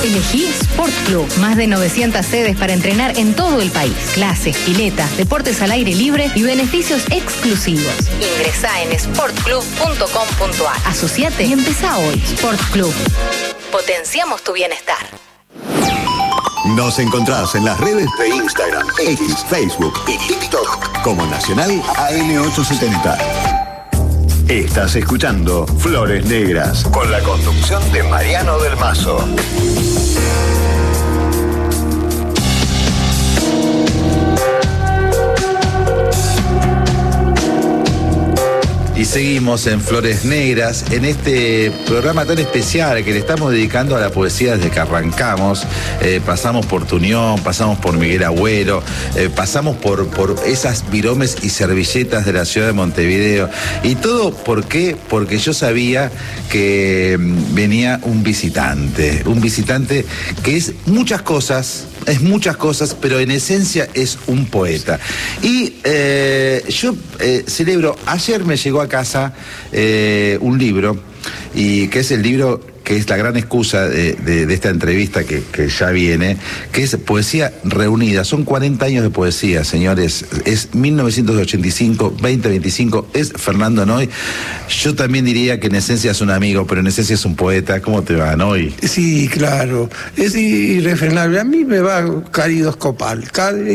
Elegí Sport Club. Más de 900 sedes para entrenar en todo el país. Clases, piletas, deportes al aire libre y beneficios exclusivos. Ingresá en sportclub.com.ar. Asociate y empezá hoy. Sport Club. Potenciamos tu bienestar. Nos encontrás en las redes de Instagram, X, Facebook y TikTok como Nacional AM870. Estás escuchando Flores Negras con la conducción de Mariano del Mazo. Y seguimos en Flores Negras, en este programa tan especial que le estamos dedicando a la poesía desde que arrancamos. Pasamos por Tunión, pasamos por Miguel Agüero, pasamos por esas viromes y servilletas de la ciudad de Montevideo. Y todo, ¿por qué? Porque yo sabía que venía un visitante que es muchas cosas, pero en esencia es un poeta. Y yo celebro, ayer me llegó a casa un libro, y que es el libro que es la gran excusa de esta entrevista que ya viene, que es Poesía Reunida. Son 40 años de poesía, señores. Es 1985-2025. Es Fernando Noy. Yo también diría que en esencia es un amigo, pero en esencia es un poeta. ¿Cómo te va, Noy? Sí, claro. Es irrefrenable. A mí me va calidoscopal.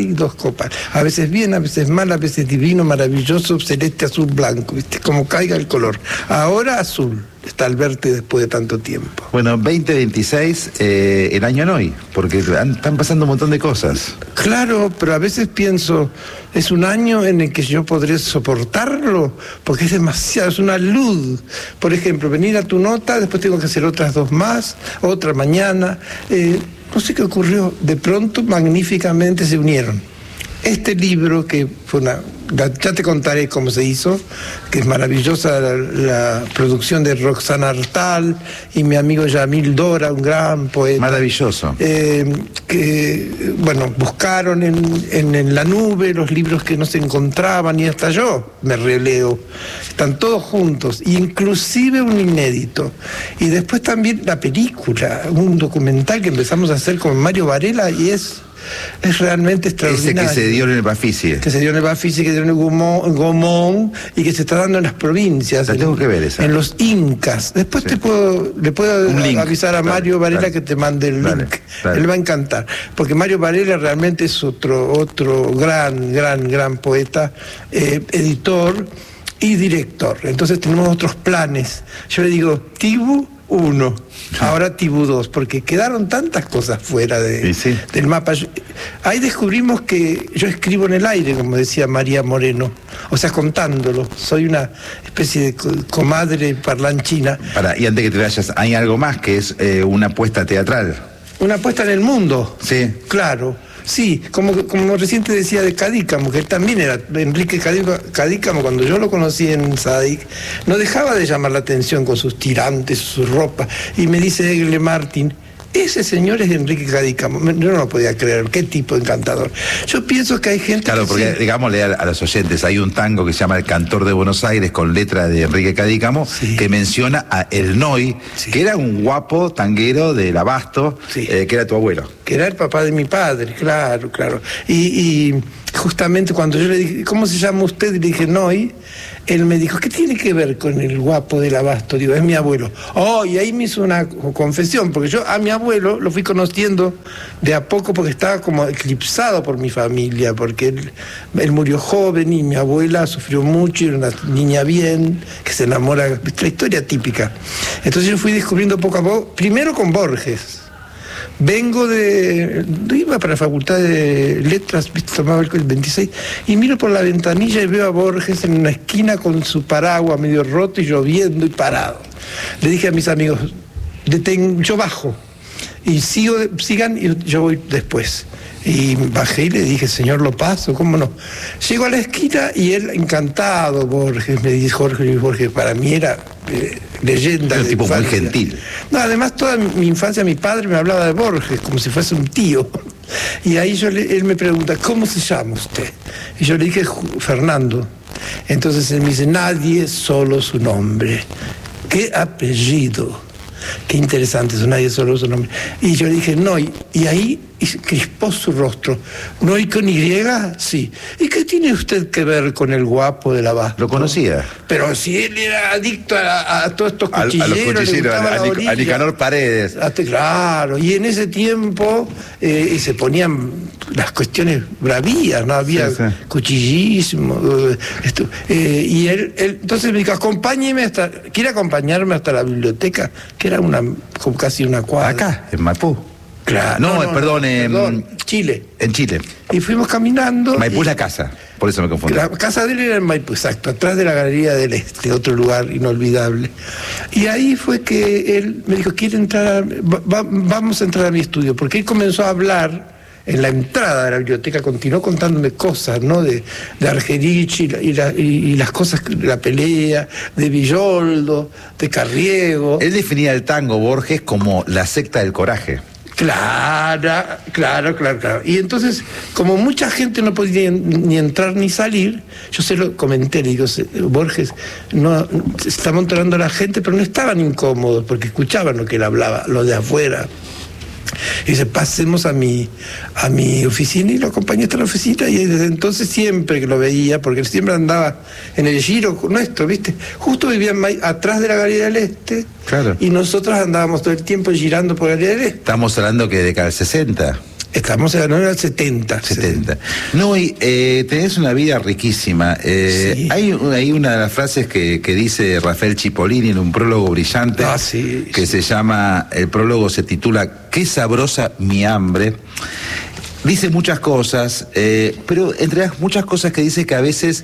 A veces bien, a veces mal, a veces divino, maravilloso, celeste, azul, blanco. ¿Viste? Como caiga el color. Ahora azul. Está al verte después de tanto tiempo. Bueno, 2026, el año Noy, porque están pasando un montón de cosas. Claro, pero a veces pienso, es un año en el que yo podré soportarlo, porque es demasiado, es una luz. Por ejemplo, venir a tu nota, después tengo que hacer otras 2 más, otra mañana. No sé qué ocurrió, de pronto magníficamente se unieron. Este libro, que fue ya te contaré cómo se hizo, que es maravillosa la producción de Roxana Artal y mi amigo Yamil Dora, un gran poeta. Maravilloso. Que, bueno, buscaron en la nube los libros que no se encontraban, y hasta yo me releo. Están todos juntos, inclusive un inédito. Y después también la película, un documental que empezamos a hacer con Mario Varela, y es realmente extraordinario. Ese que se dio en el Bafisi. Que se dio en el Bafisi, que se dio en el Gomón, y que se está dando en las provincias. La tengo que ver esa. En los Incas. Después sí. Le puedo avisar a Mario Varela que te mande el link. Él va a encantar. Porque Mario Varela realmente es otro gran poeta, editor y director. Entonces tenemos otros planes. Yo le digo, Tibu 1, ahora Tibu 2, porque quedaron tantas cosas fuera del mapa. Ahí descubrimos que yo escribo en el aire, como decía María Moreno, o sea, contándolo. Soy una especie de comadre parlanchina. Y antes que te vayas, hay algo más que es una apuesta teatral. Una apuesta en el mundo. Sí. Claro. Sí, como recién te decía de Cadícamo, que él también era Enrique Cadícamo, cuando yo lo conocí en Sadik, no dejaba de llamar la atención con sus tirantes, su ropa, y me dice Egle Martin, ese señor es Enrique Cadícamo. Yo no lo podía creer, qué tipo encantador. Yo pienso que hay gente... Claro, porque digámosle a los oyentes, hay un tango que se llama El Cantor de Buenos Aires, con letra de Enrique Cadícamo, que menciona a El Noy, que era un guapo tanguero del Abasto, que era tu abuelo. Que era el papá de mi padre, claro. Y justamente cuando yo le dije, ¿cómo se llama usted? Y le dije, Noy. Él me dijo, ¿qué tiene que ver con el guapo del Abasto? Digo, es mi abuelo. Y ahí me hizo una confesión, porque yo a mi abuelo lo fui conociendo de a poco, porque estaba como eclipsado por mi familia, porque él murió joven y mi abuela sufrió mucho, y era una niña bien, que se enamora, la historia típica. Entonces yo fui descubriendo poco a poco, primero con Borges. Iba para la Facultad de Letras, tomaba el 26, y miro por la ventanilla y veo a Borges en una esquina con su paraguas medio roto y lloviendo y parado. Le dije a mis amigos, yo bajo, y sigan y yo voy después. Y bajé y le dije, señor, lo paso, ¿cómo no? Llego a la esquina y él, encantado, Borges, me dice Jorge, para mí era leyenda. Un tipo muy gentil. No, además toda mi infancia mi padre me hablaba de Borges como si fuese un tío. Y ahí él me pregunta, ¿cómo se llama usted? Y yo le dije, Fernando. Entonces él me dice, nadie, solo su nombre. ¿Qué apellido? Qué interesante, eso nadie solo su nombre. Y yo dije, no, y ahí crispó su rostro. ¿No? ¿Y con Y? Sí. ¿Y qué tiene usted que ver con el guapo del abasto? ¿Lo conocía? Pero si él era adicto a todos estos cuchilleros. A los cuchilleros, a Nicanor Paredes. Claro, y en ese tiempo se ponían las cuestiones bravías, ¿no? Había cuchillismo. Y él entonces me dijo, ¿quiere acompañarme hasta la biblioteca? Que era casi una cuadra. ¿Acá? ¿En Maipú? Claro. No, perdón, Chile. En Chile. Y fuimos caminando. Maipú es la casa, por eso me confundí. La casa de él era en Maipú, exacto, atrás de la Galería del Este, otro lugar inolvidable. Y ahí fue que él me dijo, vamos a entrar a mi estudio, porque él comenzó a hablar en la entrada de la biblioteca, continuó contándome cosas, ¿no? De Argerich y las cosas, la pelea, de Villoldo, de Carriego. Él definía el tango, Borges, como la secta del coraje. Claro. Y entonces, como mucha gente no podía ni entrar ni salir, yo se lo comenté, le digo, Borges, no, se está amontonando a la gente, pero no estaban incómodos, porque escuchaban lo que él hablaba, lo de afuera. Y dice, pasemos a mi oficina, y lo acompañé hasta la oficina, y desde entonces siempre que lo veía, porque él siempre andaba en el giro nuestro, ¿viste? Justo vivía atrás de la Galería del Este, claro. Y nosotros andábamos todo el tiempo girando por la Galería del Este. Estamos hablando que de década del 60. Estamos en el 70. No, y tenés una vida riquísima. Sí. Hay una de las frases que dice Rafael Cipollini en un prólogo brillante, que se llama, el prólogo se titula "Qué sabrosa mi hambre". Dice muchas cosas, pero entre las muchas cosas que dice, que a veces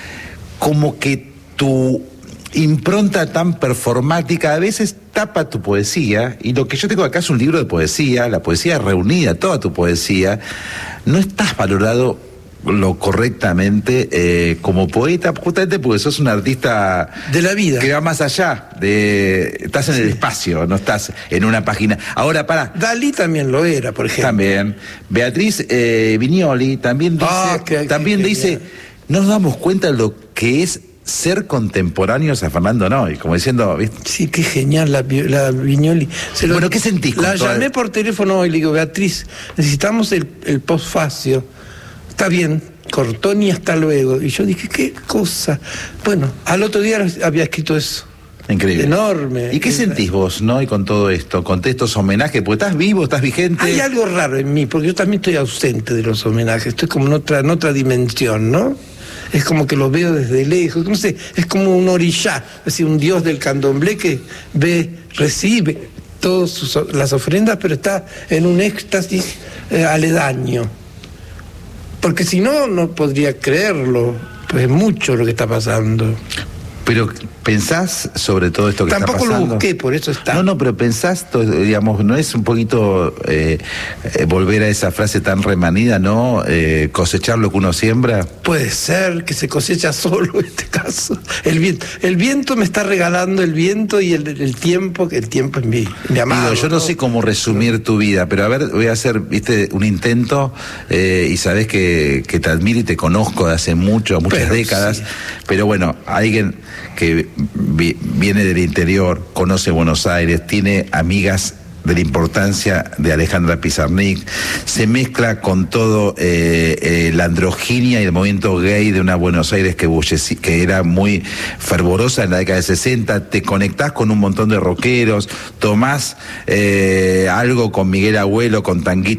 como que tu impronta tan performática a veces tapa tu poesía, y lo que yo tengo acá es un libro de poesía, la poesía reunida, toda tu poesía. No estás valorado lo correctamente como poeta, justamente porque sos un artista de la vida, que va más allá estás en el espacio, no estás en una página. Ahora, Dalí también lo era, por ejemplo. También Beatriz Viñoli también dice, nos damos cuenta de lo que es ser contemporáneos a Fernando Noy, como diciendo, ¿viste? Sí, qué genial la Viñoli. Bueno, ¿qué sentís? La llamé por teléfono hoy, le digo, Beatriz, necesitamos el postfacio. Está bien, Cortoni, hasta luego. Y yo dije, qué cosa. Bueno, al otro día había escrito eso. Increíble. Enorme. ¿Y qué sentís vos, no? Y con todo esto, con estos homenajes, porque estás vivo, estás vigente. Hay algo raro en mí, porque yo también estoy ausente de los homenajes, estoy como en otra dimensión, ¿no? Es como que lo veo desde lejos, no sé, es como un orishá, es decir, un dios del candomblé que recibe todas las ofrendas, pero está en un éxtasis aledaño. Porque si no, no podría creerlo, pues es mucho lo que está pasando. Pero pensás sobre todo esto que está pasando. Tampoco lo busqué, por eso está. No, pero pensás, digamos, ¿no es un poquito volver a esa frase tan remanida, ¿no? Cosechar lo que uno siembra. Puede ser que se cosecha solo en este caso. El viento me está regalando el viento y el tiempo, que el tiempo es mi amado. Yo no sé cómo resumir tu vida, pero a ver, voy a hacer, un intento, y sabés que te admiro y te conozco de hace muchas décadas, sí. Pero bueno, alguien que viene del interior, conoce Buenos Aires, tiene amigas de la importancia de Alejandra Pizarnik, se mezcla con todo la androginia y el movimiento gay de una Buenos Aires que era muy fervorosa en la década de 60, te conectás con un montón de rockeros, tomás algo con Miguel Abuelo, con Tanguito